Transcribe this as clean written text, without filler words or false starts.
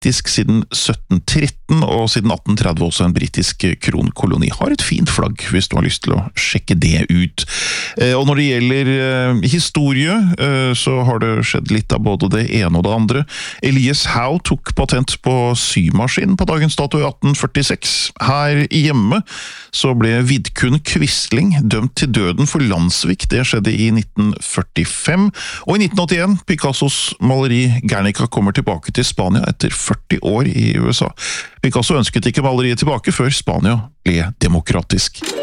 britisk siden 1713, og siden 1830 også en britisk kronkoloni. Har et fint flagg, hvis du har lyst til å sjekke det ut. Og når det gjelder historie, så har det skjedd litt av både det ene og det andre. Elias Howe tok patent på symaskin på dagens dato i 1846. Her hjemme så ble Vidkun Quisling dømt til døden for landssvik. Det skjedde i 1945, og i 1981 Picassos maleri Guernica kommer tilbake til Spania etter 40 år i USA. Picasso ønsket ikke maleriet tilbake før Spania ble demokratisk.